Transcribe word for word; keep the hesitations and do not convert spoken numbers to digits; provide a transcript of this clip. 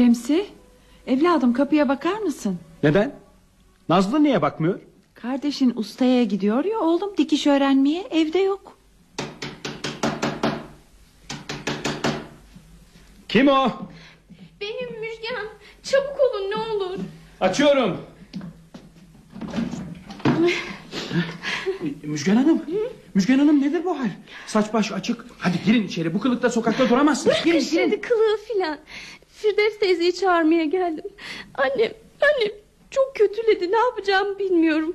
Şemsi, evladım kapıya bakar mısın? Neden? Nazlı niye bakmıyor? Kardeşin ustaya gidiyor ya oğlum, dikiş öğrenmeye, evde yok. Kim o? Benim Müjgan. Çabuk olun ne olur. Açıyorum. Müjgan Hanım. Hı? Müjgan Hanım nedir bu hal? Saç baş açık. Hadi girin içeri. Bu kılıkta sokakta duramazsınız. Bırakın Girin, şimdi girin. kılığı filan. Firdevs teyzeyi çağırmaya geldim. Annem, annem çok kötüledi. Ne yapacağımı bilmiyorum.